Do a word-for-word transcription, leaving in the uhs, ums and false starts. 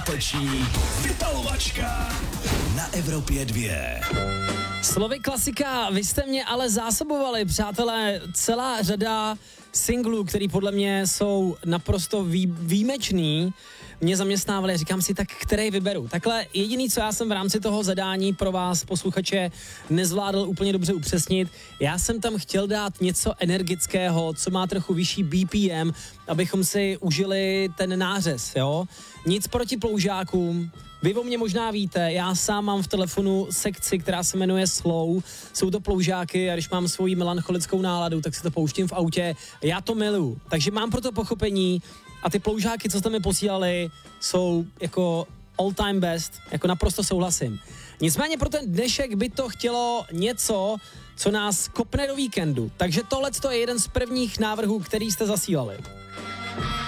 Páteční vypalovačka na Evropě dvě. Slovy klasika, vy jste mě ale zásobovali, přátelé, celá řada singlů, který podle mě jsou naprosto vý, výjimečný, mě zaměstnávali, říkám si, tak který vyberu. Takhle jediný, co já jsem v rámci toho zadání pro vás, posluchače, nezvládl úplně dobře upřesnit, já jsem tam chtěl dát něco energického, co má trochu vyšší B P M, abychom si užili ten nářez, jo. Nic proti ploužákům, vy o mě možná víte, já sám mám v telefonu sekci, která se jmenuje Slow, jsou to ploužáky a když mám svoji melancholickou náladu, tak si to pouštím v autě, já to miluju, takže mám pro to pochopení a ty ploužáky, co jste mi posílali, jsou jako all time best, jako naprosto souhlasím. Nicméně pro ten dnešek by to chtělo něco, co nás kopne do víkendu, takže tohle je jeden z prvních návrhů, který jste zasílali.